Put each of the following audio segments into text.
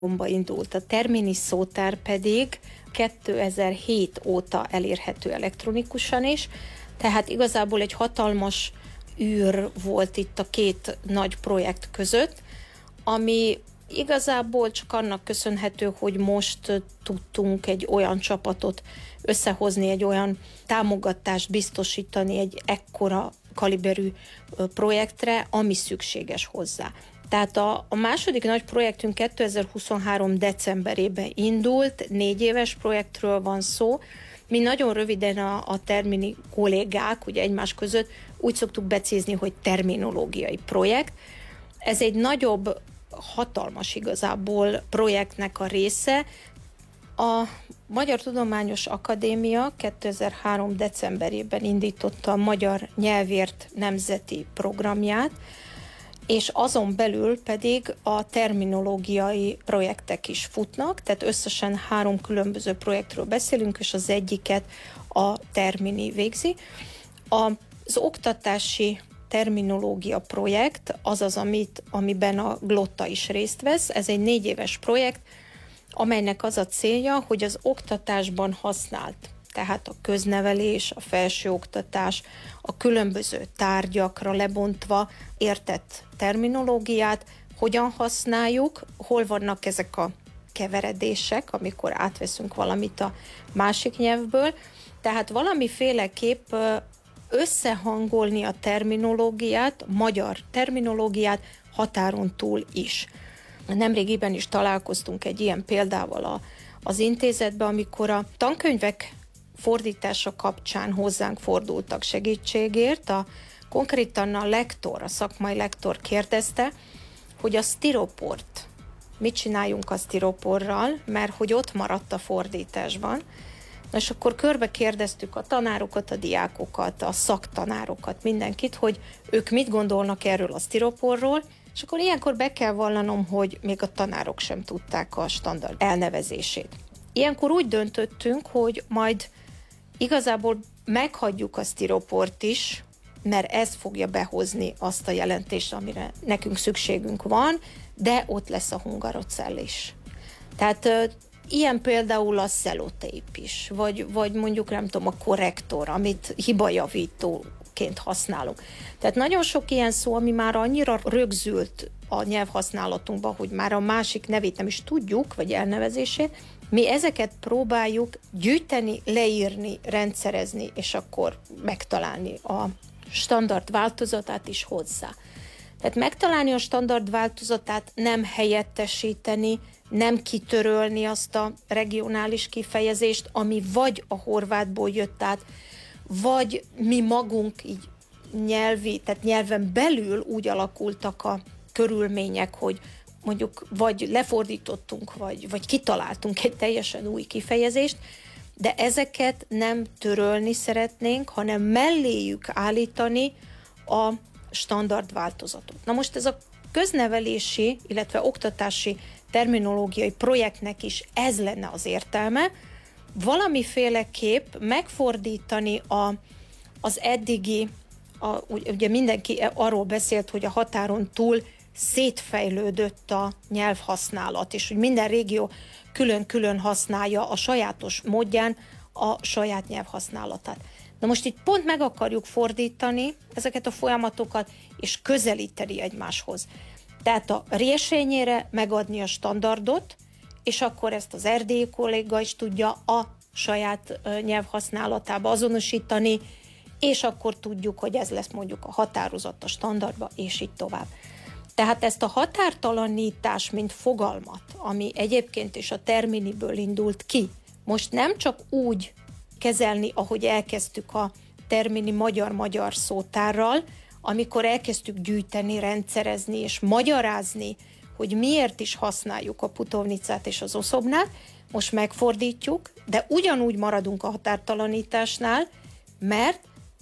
indult. A Termini szótár pedig 2007 óta elérhető elektronikusan is, tehát igazából egy hatalmas űr volt itt a két nagy projekt között, ami igazából csak annak köszönhető, hogy most tudtunk egy olyan csapatot összehozni, egy olyan támogatást biztosítani egy ekkora kaliberű projektre, ami szükséges hozzá. Tehát a második nagy projektünk 2023. decemberében indult, 4 éves projektről van szó. Mi nagyon röviden a Termini kollégák, ugye egymás között úgy szoktuk becézni, hogy terminológiai projekt. Ez egy nagyobb, hatalmas igazából projektnek a része. A Magyar Tudományos Akadémia 2003. decemberében indította a Magyar Nyelvért nemzeti programját, és azon belül pedig a terminológiai projektek is futnak, tehát összesen 3 különböző projektről beszélünk, és az egyiket a Termini végzi. Az oktatási terminológia projekt az az, amiben a Glotta is részt vesz. Ez egy 4 éves projekt, amelynek az a célja, hogy az oktatásban használt, tehát a köznevelés, a felsőoktatás, a különböző tárgyakra lebontva értett terminológiát, hogyan használjuk, hol vannak ezek a keveredések, amikor átveszünk valamit a másik nyelvből, tehát valamiféleképp összehangolni a terminológiát, magyar terminológiát határon túl is. Nemrégiben is találkoztunk egy ilyen példával az intézetben, amikor a tankönyvek fordítása kapcsán hozzánk fordultak segítségért. Konkrétan a lektor, a szakmai lektor kérdezte, hogy a sztiroport, mit csináljunk a sztiroporral, mert hogy ott maradt a fordításban. Na és akkor körbe kérdeztük a tanárokat, a diákokat, a szaktanárokat, mindenkit, hogy ők mit gondolnak erről a sztiroporról, és akkor ilyenkor be kell vallanom, hogy még a tanárok sem tudták a standard elnevezését. Ilyenkor úgy döntöttünk, hogy majd igazából meghagyjuk a sztiroport is, mert ez fogja behozni azt a jelentést, amire nekünk szükségünk van, de ott lesz a hungarocell is. Tehát ilyen például a szelotép is, vagy mondjuk nem tudom, a korrektor, amit hibajavítóként használunk. Tehát nagyon sok ilyen szó, ami már annyira rögzült a nyelvhasználatunkba, hogy már a másik nevét nem is tudjuk, vagy elnevezését, mi ezeket próbáljuk gyűjteni, leírni, rendszerezni, és akkor megtalálni a standard változatát is hozzá. Tehát megtalálni a standard változatát, nem helyettesíteni, nem kitörölni azt a regionális kifejezést, ami vagy a horvátból jött át, vagy mi magunk így tehát nyelven belül úgy alakultak a körülmények, hogy mondjuk vagy lefordítottunk, vagy kitaláltunk egy teljesen új kifejezést, de ezeket nem törölni szeretnénk, hanem melléjük állítani a standard változatot. Na most ez a köznevelési, illetve oktatási terminológiai projektnek is ez lenne az értelme, valamiféleképp megfordítani az eddigi, ugye mindenki arról beszélt, hogy a határon túl szétfejlődött a nyelvhasználat, és hogy minden régió külön-külön használja a sajátos módján a saját nyelvhasználatát. Na most itt pont meg akarjuk fordítani ezeket a folyamatokat, és közelíteni egymáshoz. Tehát a résényére megadni a standardot, és akkor ezt az erdélyi kolléga is tudja a saját nyelvhasználatába azonosítani, és akkor tudjuk, hogy ez lesz mondjuk a határozat a standardba, és így tovább. Tehát ezt a határtalanítás, mint fogalmat, ami egyébként is a Terminiből indult ki, most nem csak úgy kezelni, ahogy elkezdtük a Termini magyar-magyar szótárral, amikor elkezdtük gyűjteni, rendszerezni és magyarázni, hogy miért is használjuk a putovnicát és az oszobnát, most megfordítjuk, de ugyanúgy maradunk a határtalanításnál, mert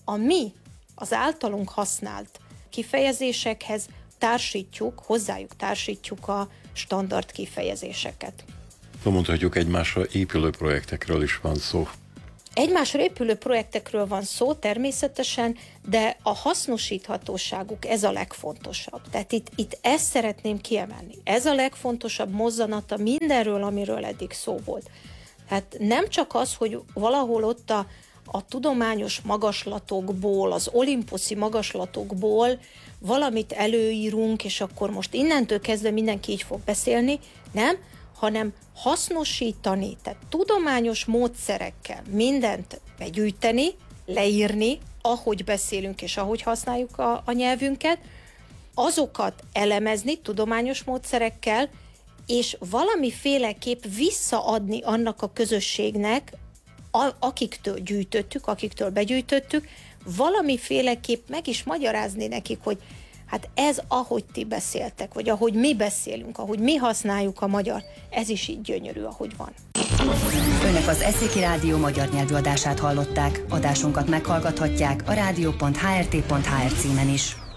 az általunk használt kifejezésekhez hozzájuk társítjuk a standard kifejezéseket. Mondhatjuk, egymásra épülő projektekről is van szó. Egymásra épülő projektekről van szó természetesen, de a hasznosíthatóságuk ez a legfontosabb. Tehát itt ezt szeretném kiemelni. Ez a legfontosabb mozzanata mindenről, amiről eddig szó volt. Hát nem csak az, hogy valahol ott a tudományos magaslatokból, az olimposzi magaslatokból valamit előírunk, és akkor most innentől kezdve mindenki így fog beszélni, nem, hanem hasznosítani, tehát tudományos módszerekkel mindent begyűjteni, leírni, ahogy beszélünk és ahogy használjuk a nyelvünket, azokat elemezni tudományos módszerekkel, és valamiféleképp visszaadni annak a közösségnek, akiktől gyűjtöttük, akiktől begyűjtöttük, valamiféleképp meg is magyarázni nekik, hogy hát ez, ahogy ti beszéltek, vagy ahogy mi beszélünk, ahogy mi használjuk a magyar, ez is így gyönyörű, ahogy van. Önök az Eszéki Rádió magyar nyelvű adását hallották. Adásunkat meghallgathatják a rádió.hrt.hr címen is.